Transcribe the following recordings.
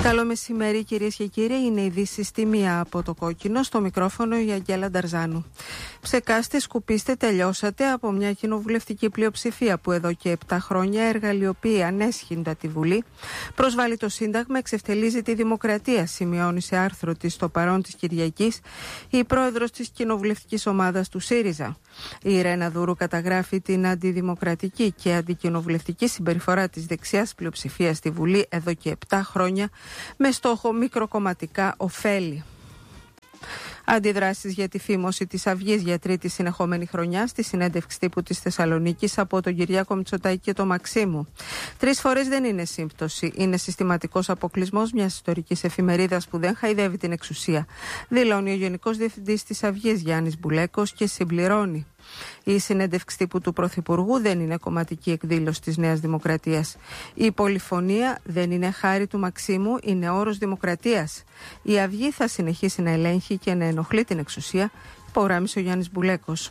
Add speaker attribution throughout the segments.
Speaker 1: Καλό μεσημέρι, κυρίες και κύριοι. Είναι ειδήσεις στη μία από το κόκκινο. Στο μικρόφωνο η Αγγέλα Νταρζάνου. Ψεκάστε, σκουπίστε, τελειώσατε από μια κοινοβουλευτική πλειοψηφία που εδώ και 7 χρόνια εργαλειοποιεί ανέσχυντα τη Βουλή, προσβάλλει το Σύνταγμα, εξευτελίζει τη δημοκρατία, σημειώνει σε άρθρο της στο παρόν της Κυριακής η πρόεδρος της κοινοβουλευτικής ομάδας του ΣΥΡΙΖΑ. Η Ρένα Δούρου καταγράφει την αντιδημοκρατική και αντικοινοβουλευτική συμπεριφορά της δεξιάς πλειοψηφίας στη Βουλή εδώ και 7 χρόνια με στόχο μικροκομματικά ωφέλη. Αντιδράσεις για τη φήμωση της Αυγής για τρίτη συνεχόμενη χρονιά στη συνέντευξη τύπου της Θεσσαλονίκης από τον Κυριάκο Μητσοτάκη και τον Μαξίμου. 3 φορές δεν είναι σύμπτωση. Είναι συστηματικός αποκλεισμός μιας ιστορικής εφημερίδας που δεν χαϊδεύει την εξουσία, δηλώνει ο Γενικός Διευθυντής της Αυγής Γιάννης Μπουλέκος και συμπληρώνει. Η συνέντευξη τύπου του Πρωθυπουργού δεν είναι κομματική εκδήλωση της Νέας Δημοκρατίας. Η πολυφωνία δεν είναι χάρη του Μαξίμου, είναι όρος δημοκρατίας. Η Αυγή θα συνεχίσει να ελέγχει και να ενοχλεί την εξουσία, υπογράμμισε ο Γιάννης Μπουλέκος.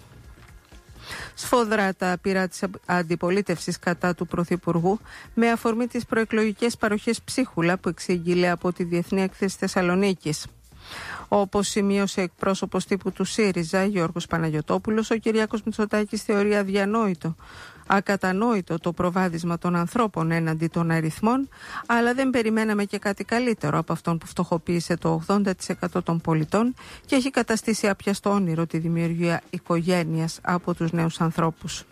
Speaker 1: Σφοδρά τα πειρά της αντιπολίτευσης κατά του Πρωθυπουργού με αφορμή τις προεκλογικές παροχές ψίχουλα που εξήγηλε από τη Διεθνή Έκθεση Θεσσαλονίκης. Όπως σημείωσε εκπρόσωπος τύπου του ΣΥΡΙΖΑ, Γιώργος Παναγιωτόπουλος, ο Κυριάκος Μητσοτάκης θεωρεί ακατανόητο το προβάδισμα των ανθρώπων έναντι των αριθμών, αλλά δεν περιμέναμε και κάτι καλύτερο από αυτόν που φτωχοποίησε το 80% των πολιτών και έχει καταστήσει άπιαστο όνειρο τη δημιουργία οικογένειας από τους νέους ανθρώπους.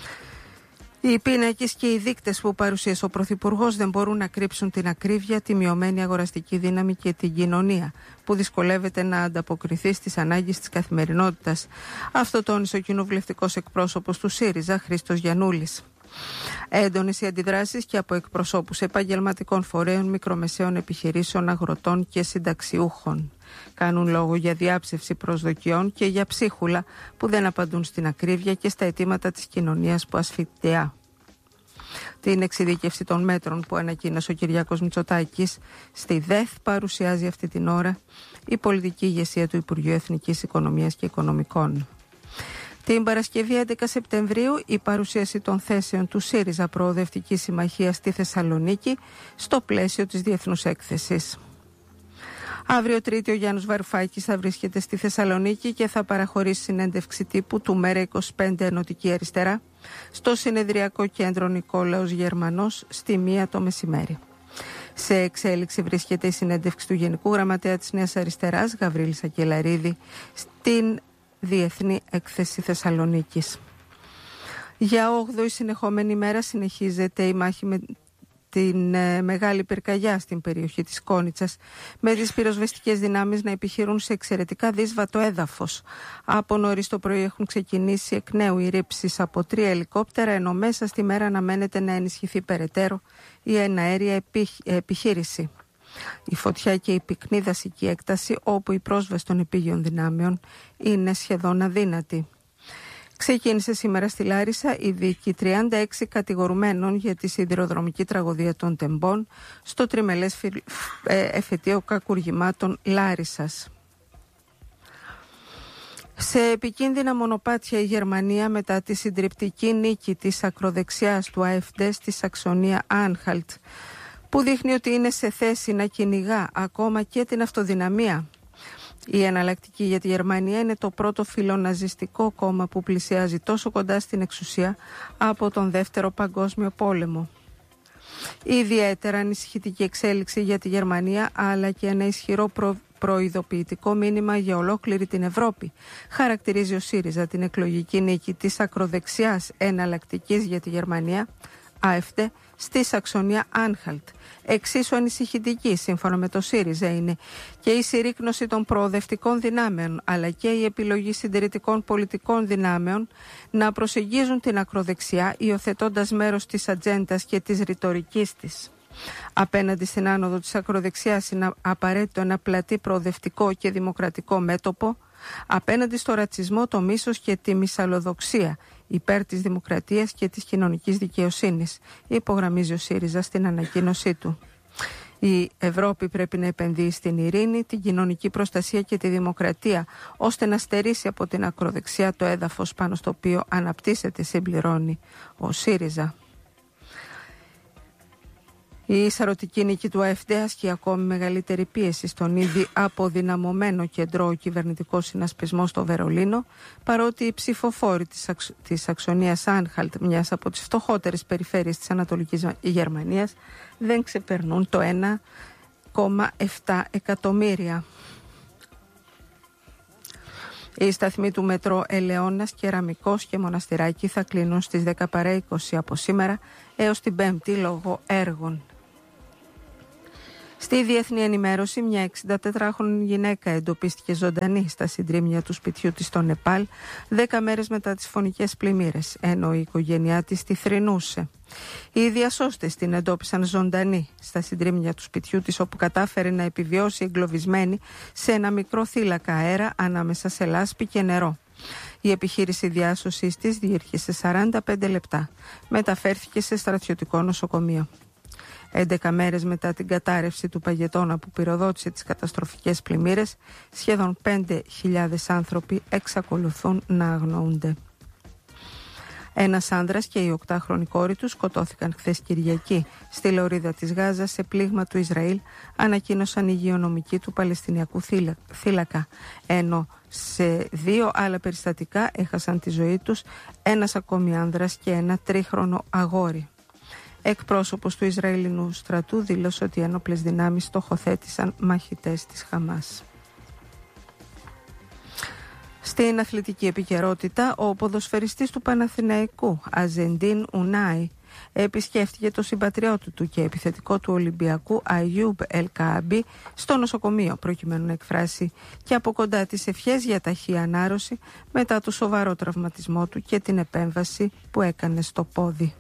Speaker 1: Οι πίνακες και οι δείκτες που παρουσίασε ο Πρωθυπουργός δεν μπορούν να κρύψουν την ακρίβεια, τη μειωμένη αγοραστική δύναμη και την κοινωνία που δυσκολεύεται να ανταποκριθεί στις ανάγκες της καθημερινότητας. Αυτό τόνισε ο κοινοβουλευτικός εκπρόσωπος του ΣΥΡΙΖΑ, Χρήστος Γιαννούλης. Έντονες οι αντιδράσεις και από εκπροσώπους επαγγελματικών φορέων, μικρομεσαίων επιχειρήσεων, αγροτών και συνταξιούχων. Κάνουν λόγο για διάψευση προσδοκιών και για ψίχουλα που δεν απαντούν στην ακρίβεια και στα αιτήματα της κοινωνίας που ασφικτιά. Την εξειδίκευση των μέτρων που ανακοίνωσε ο Κυριάκος Μητσοτάκης στη ΔΕΘ παρουσιάζει αυτή την ώρα η πολιτική ηγεσία του Υπουργείου Εθνικής Οικονομίας και Οικονομικών. Την Παρασκευή 11 Σεπτεμβρίου η παρουσίαση των θέσεων του ΣΥΡΙΖΑ Προοδευτική Συμμαχία στη Θεσσαλονίκη στο πλαίσιο της Διεθνούς Έκθεσης. Αύριο Τρίτη ο Γιάννης Βαρουφάκης θα βρίσκεται στη Θεσσαλονίκη και θα παραχωρήσει συνέντευξη τύπου του ΜΕΡΑ25 Ενωτική Αριστερά στο συνεδριακό κέντρο Νικόλαος Γερμανός στη 1 το μεσημέρι. Σε εξέλιξη βρίσκεται η συνέντευξη του Γενικού Γραμματέα της Νέας Αριστεράς Γαβρίλη Σακελαρίδη στην Διεθνή Έκθεση Θεσσαλονίκης. Για 8η συνεχόμενη μέρα συνεχίζεται η μάχη με την μεγάλη πυρκαγιά στην περιοχή της Κόνιτσας, με τις πυροσβεστικές δυνάμεις να επιχειρούν σε εξαιρετικά δύσβατο έδαφος. Από νωρίς το πρωί έχουν ξεκινήσει εκ νέου οι ρήψεις από 3 ελικόπτερα, ενώ μέσα στη μέρα αναμένεται να ενισχυθεί περαιτέρω η εναέρια επιχείρηση. Η φωτιά και η πυκνή δασική έκταση, όπου η πρόσβαση των επίγειων δυνάμεων είναι σχεδόν αδύνατη. Ξεκίνησε σήμερα στη Λάρισα η δίκη 36 κατηγορουμένων για τη σιδηροδρομική τραγωδία των Τεμπών στο τριμελές εφετείο κακουργημάτων Λάρισσας. Σε επικίνδυνα μονοπάτια η Γερμανία μετά τη συντριπτική νίκη της ακροδεξιάς του AfD στη Σαξονία Άνχαλτ, που δείχνει ότι είναι σε θέση να κυνηγά ακόμα και την αυτοδυναμία. Η εναλλακτική για τη Γερμανία είναι το πρώτο φιλοναζιστικό κόμμα που πλησιάζει τόσο κοντά στην εξουσία από τον Δεύτερο Παγκόσμιο Πόλεμο. Ιδιαίτερα ανησυχητική εξέλιξη για τη Γερμανία, αλλά και ένα ισχυρό προειδοποιητικό μήνυμα για ολόκληρη την Ευρώπη, χαρακτηρίζει ο ΣΥΡΙΖΑ την εκλογική νίκη της ακροδεξιάς εναλλακτικής για τη Γερμανία, AfD, στη Σαξονία Άνχαλτ. Εξίσου ανησυχητική, σύμφωνα με το ΣΥΡΙΖΑ, είναι και η συρρίκνωση των προοδευτικών δυνάμεων, αλλά και η επιλογή συντηρητικών πολιτικών δυνάμεων να προσεγγίζουν την ακροδεξιά, υιοθετώντας μέρος της ατζέντας και της ρητορικής της. Απέναντι στην άνοδο της ακροδεξιάς είναι απαραίτητο ένα πλατή προοδευτικό και δημοκρατικό μέτωπο, απέναντι στο ρατσισμό, το μίσος και τη μυσαλλοδοξία, υπέρ της δημοκρατίας και της κοινωνικής δικαιοσύνης, υπογραμμίζει ο ΣΥΡΙΖΑ στην ανακοίνωσή του. Η Ευρώπη πρέπει να επενδύει στην ειρήνη, την κοινωνική προστασία και τη δημοκρατία, ώστε να στερήσει από την ακροδεξιά το έδαφος πάνω στο οποίο αναπτύσσεται, συμπληρώνει ο ΣΥΡΙΖΑ. Η σαρωτική νίκη του ΑΕΦΔ ασκεί ακόμη μεγαλύτερη πίεση στον ήδη αποδυναμωμένο κεντρό κυβερνητικό συνασπισμό στο Βερολίνο, παρότι οι ψηφοφόροι της Αξονίας Άνχαλτ, μιας από τις φτωχότερες περιφέρειες της Ανατολικής Γερμανίας, δεν ξεπερνούν το 1,7 εκατομμύρια. Οι σταθμοί του μετρό Ελαιώνας, Κεραμικός και Μοναστηράκι θα κλείνουν στις 10 παρά 20 από σήμερα έως την Πέμπτη λόγω έργων. Στη διεθνή ενημέρωση, μια 64χρονη γυναίκα εντοπίστηκε ζωντανή στα συντρίμμια του σπιτιού της στο Νεπάλ 10 μέρες μετά τις φωνικές πλημμύρες, ενώ η οικογένειά της τη θρηνούσε. Οι διασώστες την εντόπισαν ζωντανή στα συντρίμμια του σπιτιού της, όπου κατάφερε να επιβιώσει εγκλωβισμένη σε ένα μικρό θύλακα αέρα ανάμεσα σε λάσπη και νερό. Η επιχείρηση διάσωσης της διήρχησε 45 λεπτά. Μεταφέρθηκε σε στρατιωτικό νοσοκομείο. 11 μέρες μετά την κατάρρευση του παγετώνα που πυροδότησε τις καταστροφικές πλημμύρες, σχεδόν 5.000 άνθρωποι εξακολουθούν να αγνοούνται. Ένας άνδρας και η 8χρονη κόρη του σκοτώθηκαν χθες Κυριακή στη λωρίδα της Γάζας σε πλήγμα του Ισραήλ, ανακοίνωσαν οι υγειονομικοί του Παλαιστινιακού θύλακα, ενώ σε 2 άλλα περιστατικά έχασαν τη ζωή τους ένας ακόμη άνδρας και ένα 3χρονο αγόρι. Εκπρόσωπος του Ισραηλινού στρατού δήλωσε ότι οι ένοπλες δυνάμεις στοχοθέτησαν μαχητές της Χαμάς. Στην αθλητική επικαιρότητα, ο ποδοσφαιριστής του Παναθηναϊκού Αζεντίν Ουνάι επισκέφτηκε το συμπατριώτη του και επιθετικό του Ολυμπιακού Αϊούμπ Ελκαάμπι στο νοσοκομείο, προκειμένου να εκφράσει και από κοντά τις ευχές για ταχύ ανάρρωση μετά το σοβαρό τραυματισμό του και την επέμβαση που έκανε στο πόδι.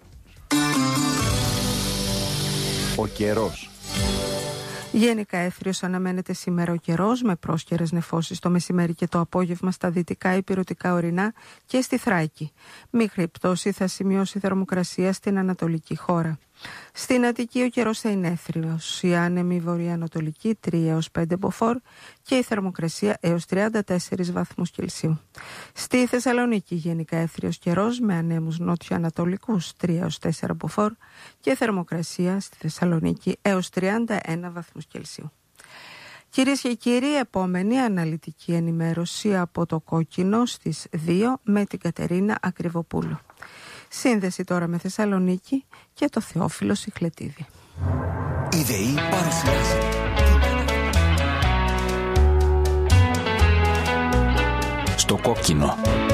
Speaker 2: Ο καιρός.
Speaker 1: Γενικά έθριος αναμένεται σήμερα ο καιρός, με πρόσκαιρες νεφώσεις το μεσημέρι και το απόγευμα στα δυτικά ηπειρωτικά ορεινά και στη Θράκη. Μικρή πτώση θα σημειώσει θερμοκρασία στην ανατολική χώρα. Στην Αττική ο καιρός θα είναι έθριος, η άνεμη βορειοανατολική 3 έως 5 μποφόρ και η θερμοκρασία έως 34 βαθμούς Κελσίου. Στη Θεσσαλονίκη γενικά έθριος καιρός με ανέμους νότιο-ανατολικούς 3 έως 4 μποφόρ και θερμοκρασία στη Θεσσαλονίκη έως 31 βαθμούς Κελσίου. Κυρίες και κύριοι, επόμενη αναλυτική ενημέρωση από το Κόκκινο στις 2 με την Κατερίνα Ακριβοπούλου. Σύνδεση τώρα με Θεσσαλονίκη και το Θεόφιλο Σιχλετίδη.
Speaker 3: Η ΔΕΗ παρουσιάζει
Speaker 2: στο Κόκκινο.